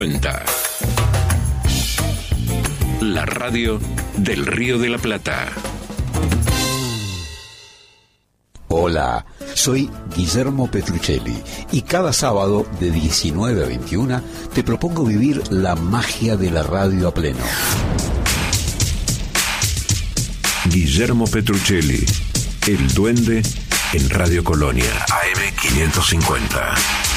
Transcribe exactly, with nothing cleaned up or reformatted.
La radio del Río de la Plata. Hola, soy Guillermo Petruccelli y cada sábado de diecinueve a veintiuna te propongo vivir la magia de la radio a pleno. Guillermo Petruccelli, el duende en Radio Colonia A M quinientos cincuenta.